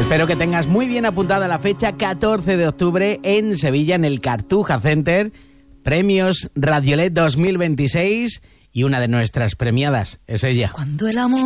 Espero que tengas muy bien apuntada la fecha, 14 de octubre en Sevilla, en el Cartuja Center, Premios Radiolet 2026, y una de nuestras premiadas es ella. Cuando el amor